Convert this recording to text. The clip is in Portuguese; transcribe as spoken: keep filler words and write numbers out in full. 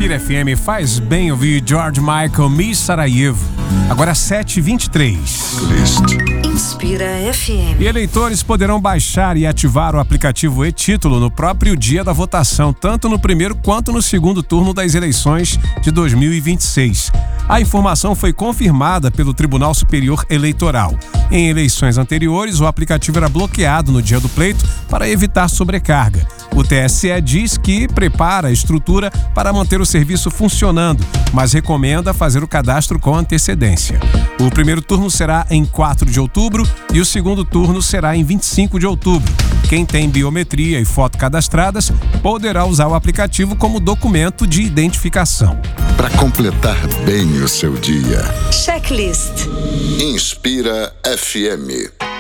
Inspira F M, faz bem ouvir George Michael, Miss Sarajevo. Agora sete e vinte e três. Inspira F M. E eleitores poderão baixar e ativar o aplicativo e-Título no próprio dia da votação, tanto no primeiro quanto no segundo turno das eleições de dois mil e vinte e seis. A informação foi confirmada pelo Tribunal Superior Eleitoral. Em eleições anteriores, o aplicativo era bloqueado no dia do pleito para evitar sobrecarga. O T S E diz que prepara a estrutura para manter o serviço funcionando, mas recomenda fazer o cadastro com antecedência. O primeiro turno será em quatro de outubro e o segundo turno será em vinte e cinco de outubro. Quem tem biometria e foto cadastradas poderá usar o aplicativo como documento de identificação. Para completar bem o seu dia. Checklist. Inspira F M.